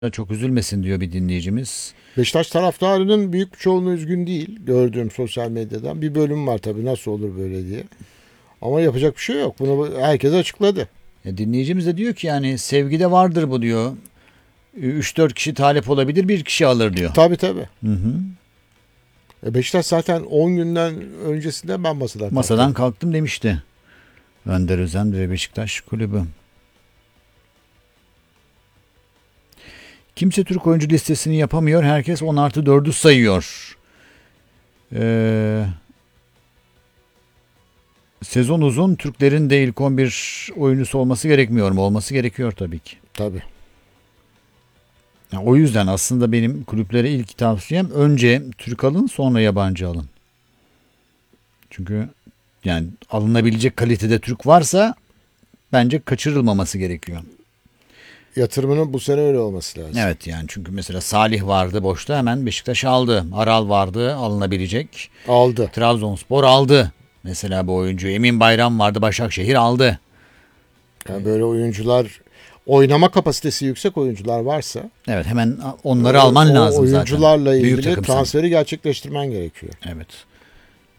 Çok üzülmesin diyor bir dinleyicimiz. Beşiktaş taraftarının büyük bir çoğunluğu üzgün değil. Gördüğüm sosyal medyadan. Bir bölüm var tabii nasıl olur böyle diye. Ama yapacak bir şey yok. Bunu herkes açıkladı. Dinleyicimiz de diyor ki yani sevgide vardır bu diyor. 3-4 kişi talip olabilir, bir kişi alır diyor. Tabii tabii. Hı hı. Beşiktaş zaten 10 günden öncesinde ben Masadan kalktım demişti. Önder Özen ve Beşiktaş Kulübü. Kimse Türk oyuncu listesini yapamıyor. Herkes 10+4'ü sayıyor. Sezon uzun. Türklerin de ilk 11 oyuncusu olması gerekmiyor mu? Olması gerekiyor tabii ki. Tabii. Yani o yüzden aslında benim kulüplere ilk tavsiyem önce Türk alın, sonra yabancı alın. Çünkü yani alınabilecek kalitede Türk varsa bence kaçırılmaması gerekiyor. Yatırımının bu sene öyle olması lazım. Evet yani çünkü mesela Salih vardı boşta, hemen Beşiktaş aldı. Aral vardı alınabilecek. Aldı. Trabzonspor aldı. Mesela bu oyuncu. Emin Bayram vardı, Başakşehir aldı. Yani böyle oyuncular, oynama kapasitesi yüksek oyuncular varsa evet, hemen onları alman lazım zaten. Oyuncularla Büyük ilgili takımsın. transferi gerçekleştirmen gerekiyor. Evet.